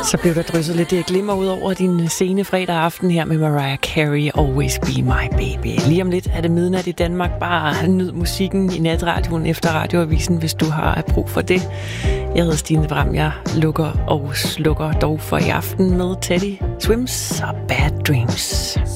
Så blev der drysset lidt glimmer ud over din sene fredag aften her med Mariah Carey, Always Be My Baby. Lige om lidt er det midnat i Danmark. Bare nyd musikken i natradioen efter radioavisen, hvis du har brug for det. Jeg hedder Stine Bram. Jeg lukker og slukker dog for i aften med Teddy Swims og Bad Dreams.